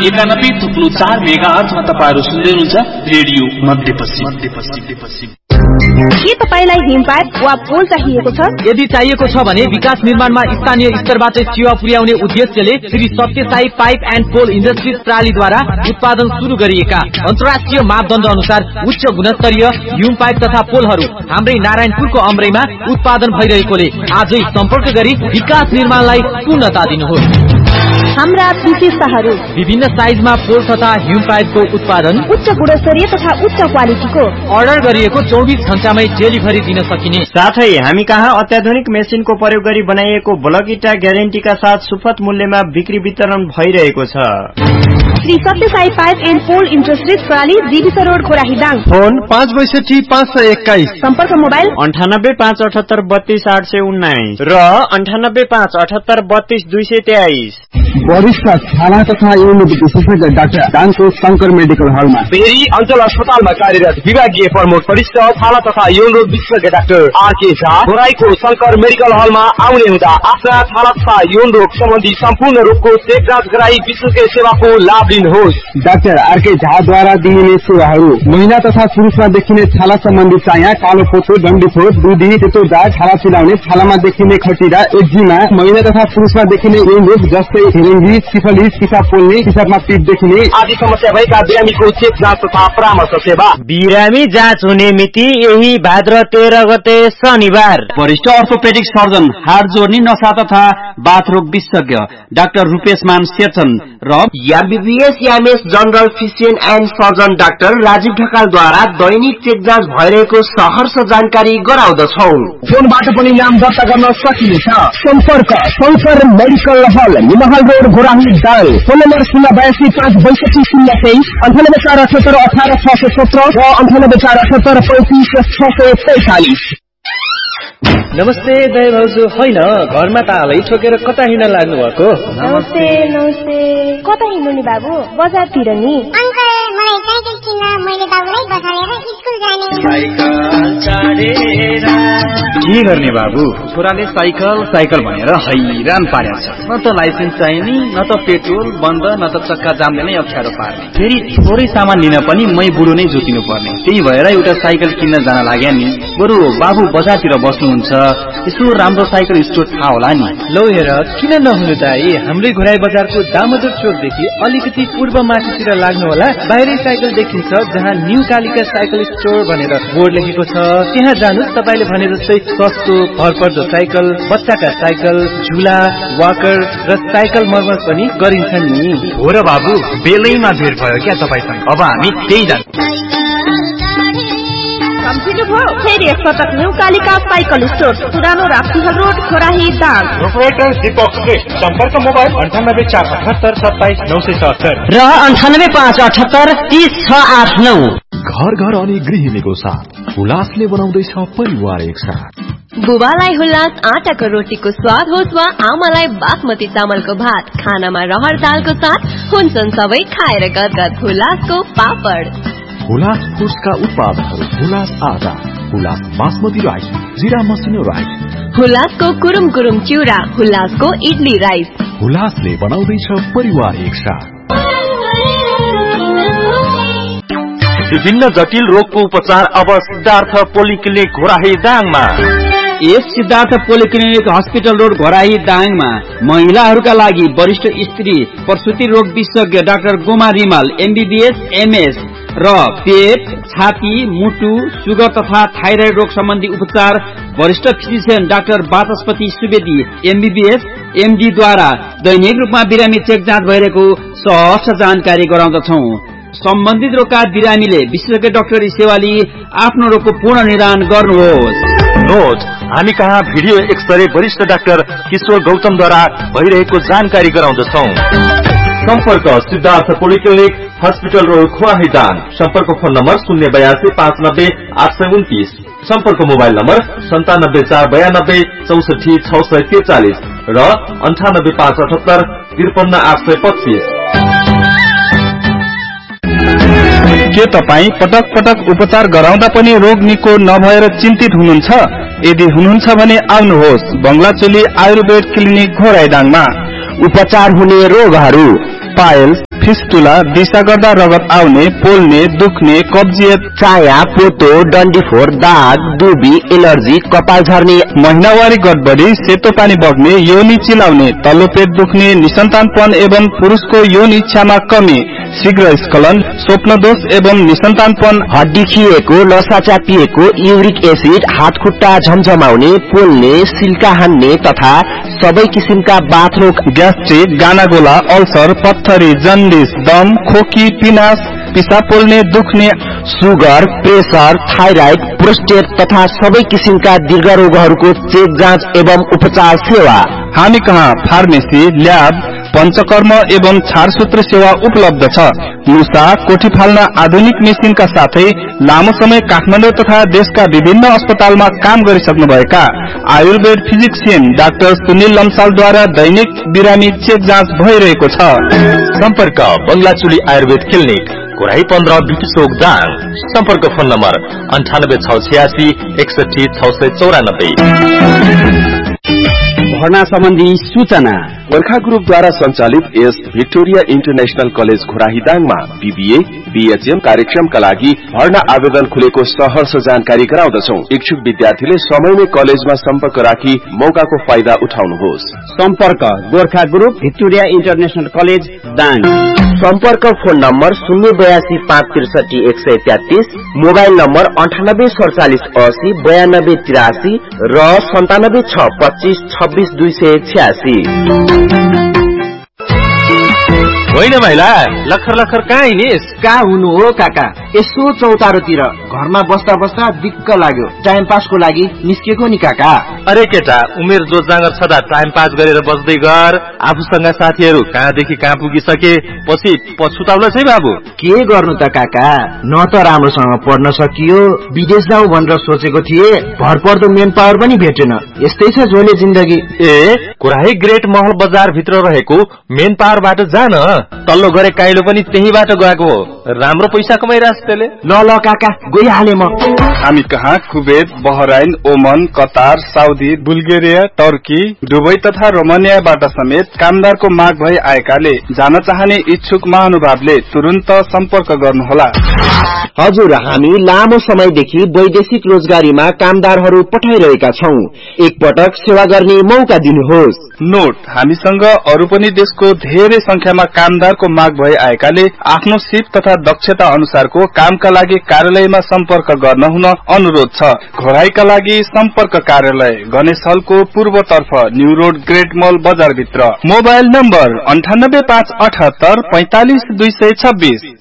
91.4 मेगाहर्जमा तपाईहरु सुन्दै हुनुहुन्छ रेडियो मध्यपश्चिम। के तपाईलाई हिम पाइप वा पोल चाहिएको छ? यदि चाहिएको छ भने विकास निर्माणमा स्थानीय स्तरबाट सेवा पुर्याउने उद्देश्यले श्री सत्य Sai pipe and pole industries प्रालीद्वारा उत्पादन सुरु गरिएका अन्तर्राष्ट्रिय मापदण्ड अनुसार उच्च गुणस्तरीय हिम पाइप तथा पोलहरू हाम्रै नारायणपुरको अमरैमा उत्पादन भइरहेकोले आजै सम्पर्क गरी विकास निर्माणलाई पूर्णता दिनुहोस्। हाम्रा विशेषताहरू: विभिन्न साइजमा पोल तथा हिम पाइपको उत्पादन, उच्च गुणस्तरीय तथा उच्च क्वालिटीको, अर्डर गरिएको 24 घण्टामै डेलिभरी दिन सकिने, साथै हामी कहाँ अत्याधुनिक मेसिनको प्रयोग गरी बनाइएको ब्लक इटा ग्यारेन्टीका साथ सुपथ मूल्यमा बिक्री वितरण भइरहेको छ। श्री सत्य Sai pipe and pole industries प्राली, Jewish road, खोराहीदाङ। Phone 562 सम्पर्क मोबाइल 9857832819 र 9857832223। वरिष्ठ छाला तथा यौन विशेषज्ञ डाक्टर डान्सो शंकर मेडिकल हलमा, फेरि अञ्चल अस्पतालमा कार्यरत विभागीय प्रमुख वरिष्ठ छाला तथा यौन रोग विशेषज्ञ doctor RK Jha खोराईको Shankar medical हलमा आउने हुँदा आफ्ना छाला तथा यौन रोग सम्बन्धी सम्पूर्ण रोगको चेक जाँच गराई विशेषज्ञ सेवाको लाभ लिनुहोस्। डाक्टर आरके झाद्वारा दिइने सेवाहरू: महिला तथा पुरुषमा देखिने छाला सम्बन्धी चाया, कालो पोतो, डन्डीफोर, दुधी, सेतो दाग, छाला चिलाउने, छालामा देखिने खटिरा, एक्जिमा, महिला तथा पुरुषमा देखिने यौन रोग जस्तै हेरेङ्गी, सिफलिस, पिसाब पोल्ने, पिसाबमा पिप देखिने आदि समस्या भएका बिरामीको चेक जाँच तथा परामर्श सेवा। बिरामी जाँच हुने मिति यही भाद्र 13 गते शनिबार। वरिष्ठ अर्थोपेडिक सर्जन, हाड जोड्ने, नसा तथा बाथरोग विशेषज्ञ डाक्टर रूपेश मान सेचन र MBBS MS general physician and surgeon doctor Rajiv ढकालद्वारा Dainik check जाँच भइरहेको सहर्ष जानकारी गराउँदछौ। फोनबाट पनि नाम दर्ता गर्न सकिनेछ। सम्पर्क शंकर मेडिकल हल, निमहल रोड, खोराहीदाङ। फोन नम्बर 082 562 023 98 478 18 617 र 98 478 35 645। नमस्ते दया भाउजू। होइन, घरमा तालै ठोकेर कता हिँड्न लाग्नु भएको? नमस्ते। कता हिँड्नु नि बाबु? बजारतिर नि। अंकल, मलाई साइकल किन्न, मैले बाबुलाई बसालेर स्कुल जाने। के गर्ने बाबु? छोराले साइकल भनेर हैरान पारेको छ। न त लाइसेन्स चाहिने, न त पेट्रोल बन्द, न त चक्का जामले नै अप्ठ्यारो पार्ने। फेरि थोरै सामान लिन पनि मै बुढो नै जोतिनु पर्ने। त्यही भएर एउटा साइकल किन्न जान लाग्या नि। बरु बाबु बजारतिर बस्नुहुन्छ, यसो राम्रो साइकल स्टोर थाहा होला नि। लौ हेर, किन नहुनु दाइ? हाम्रै घोराई बजारको दामोदर चोकदेखि अलिकति पूर्व माथितिर लाग्नु होला। बाहिरै साइकल देखिन्छ, जहाँ न्यू कालिका साइकल स्टोर भनेर बोर्ड लेखेको छ। त्यहाँ जानुस्। तपाईले भने जस्तै सस्तो भरपर्दो साइकल, बच्चाका साइकल, झुला, वाकर र साइकल मर्मत पनि गरिन्छ नि। हो र बाबु, बेलैमा भेट भयो क्या तपाईसँग। अब हामी त्यही जान्छौँ। सम्झिनु भयो? फेरि एकपटक न्यू कालिका साइकल स्टोर, पुरानो राप्तीहल रोड, खोराहीदाङ। प्रोपराइटर दीपक श्रेष्ठ। सम्पर्क मोबाइल 98 478 977 र 98 578 30 689। घर घर अनि गृहिणीको साथ हुलासले बनाउँदैछ परिवार एकसाथ। बुबालाई हुलास आटाको रोटीको स्वाद होस् वा आमालाई बासमती चामलको भात, खानामा रहर दालको साथ हुन्छन् सबै खाएर गदगद हुलासको पापड। हुलास फुड्सका उत्पादनहरू: हुलास आटा, हुलास बासमती राइस, जिरा मसिनो राइस, हुलासको कुरुम कुरुम चिउरा, हुलासको इडली राइस। हुलासले बनाउँदैछ परिवार एकसाथ। विभिन्न जटिल रोगको उपचार अब सिद्धार्थ पोलिक्लिनिक घोराहीदाङमा। यस सिद्धार्थ पोलिक्लिनिक हस्पिटल रोड घोराहीदाङमा महिलाहरूका लागि वरिष्ठ स्त्री प्रसुति रोग विशेषज्ञ doctor Goma Rimal MBBS MS र पेट, छाती, मुटु, सुगर तथा थाइराइड रोग सम्बन्धी उपचार वरिष्ठ फिजिशियन डाक्टर वाचस्पति सुवेदी एमबीबीएस एमडी द्वारा दैनिक रूपमा बिरामी चेक जाँच भइरहेको सहर्ष जानकारी गराउँदछौं। सम्बन्धित रोगका बिरामीले विशेषज्ञ डाक्टरी सेवा लिई आफ्नो रोगको पूर्ण निदान गर्नुहोस्। नोट, हामी कहाँ भिडियो एक्सरे वरिष्ठ डाक्टर किशोर गौतमद्वारा भइरहेको जानकारी गराउँदछौं। सम्पर्क सिद्धार्थ पोलिक्लिनिक हस्पिटल रोड खोराहीदाङ। सम्पर्क फोन नम्बर 082 590 829। सम्पर्क मोबाइल नम्बर 97 492 64 643 र 98 578 53 825। के तपाई पटक पटक उपचार गराउँदा पनि रोग निको नभएर चिन्तित हुनुहुन्छ? यदि हुनुहुन्छ भने आउनुहोस् बंगलाचोली आयुर्वेद क्लिनिक घोराहीदाङमा। उपचार हुने रोगहरू: पाइल्स, फिस्टुला, दिशा गर्दा रगत आउने, पोल्ने, दुख्ने, कब्जियत, चाया, पोतो, डन्डीफोर, दाग, दुबी, एलर्जी, कपाल झर्ने, महिनावारी गडबडी, सेतो पानी बग्ने, योनि चिलाउने, तल्लो पेट दुख्ने, निसन्तानपन एवं पुरुषको यौन इच्छामा कमी, शीघ्र स्खलन, स्वप्नदोष एवं निसन्तानपन, हड्डी खिएको, नसा चापिएको, युरिक एसिड, हात खुट्टा झमझमाउने, पोल्ने, सिल्का हान्ने तथा सबै किसिमका बाथरोग, ग्यास्ट्रिक, गानागोला, अल्सर, पत्थरी, जन्डिस, दम, खोकी, पिनास, पिसाब पोल्ने, दुख्ने, सुगर, प्रेसर, थाइराइड, प्रोस्टेट तथा सबै किसिमका दीर्घ रोगहरूको चेक जाँच एवं उपचार सेवा। हामी कहाँ फार्मेसी, ल्याब, पञ्चकर्म एवं छारसूत्र सेवा उपलब्ध छ। मुसा, कोठी फाल्न आधुनिक मेसिनका साथै लामो समय काठमाडौँ तथा देशका विभिन्न अस्पतालमा काम गरिसक्नुभएका आयुर्वेद फिजिक्सियन डाक्टर सुनिल लम्सालद्वारा दैनिक बिरामी चेक जाँच भइरहेको छ। सम्पर्क बंगलाचुली आयुर्वेद क्लिनिक, कोराही 15 बिटसोक दाङ। सम्पर्क फोन नम्बर 98 686 61 694। भर्ना सम्बन्धी सूचना गोर्खा ग्रुपद्वारा सञ्चालित यस Victoria international college घोराहीदाङमा BBA, BHM कार्यक्रमका लागि भर्ना आवेदन खुलेको सहर्ष जानकारी गराउँदछौ। इच्छुक विद्यार्थीले समयमै कलेजमा सम्पर्क राखी मौकाको फाइदा उठाउनुहोस्। सम्पर्क Gorkha group, Victoria international college Dang. सम्पर्क फोन नम्बर 082 563 133, मोबाइल नम्बर 98 47 80 92 83 र 97 6 25 26 286। होइन महिला, लखर लखर कहाँ हिँडिस? कहाँ हुनु हो काका, यसो चौतारोतिर घरमा बस्दा बस्दा दिक्क लाग्यो, टाइम पासको लागि निस्केको नि काका। अरे केटा, उमेर जो जाँगर छदा टाइम पास गरेर बस्दै गर। आफूसँग साथीहरू कहाँदेखि कहाँ पुगिसके, पछि पछुताउला छै बाबु। के गर्नु त काका, न त राम्रोसँग पढ्न सकियो, विदेश जाउँ भनेर सोचेको थिए, भरपर्दो मेन पावर पनि भेटेन। यस्तै छ झोले जिन्दगी। ए, कुराही ग्रेट महल बजार भित्र रहेको मेन पावरबाट जान, तल्लो गरे काइलो पनि त्यहीबाट गएको हो। राम्रो पैसा कमाइरहेछ त्यसले। ल काका, गइहाले म। हामी कहाँ कुवेत, बहराइन, ओमन, Qatar, Saudi, Bulgaria, Turkey, Dubai तथा रोमानियाबाट समेत कामदारको माग भई आएकाले जान चाहने इच्छुक महानुभावले तुरन्त सम्पर्क गर्नुहोला। हजुर, हामी लामो समयदेखि वैदेशिक रोजगारीमा कामदारहरू पठाइरहेका छौं। एकपटक सेवा गर्ने मौका दिनुहोस्। नोट, हामीसँग अरू पनि देशको धेरै संख्यामा कामदारको माग भई आएकाले आफ्नो सिप तथा दक्षता अनुसारको कामका लागि कार्यालयमा सम्पर्क गर्न हुन अनुरोध छ। घोराईका लागि सम्पर्क कार्यालय गणेश हलको पूर्वतर्फ न्यू रोड ग्रेट मल बजार भित्र। Mobile number 98 578 45 226।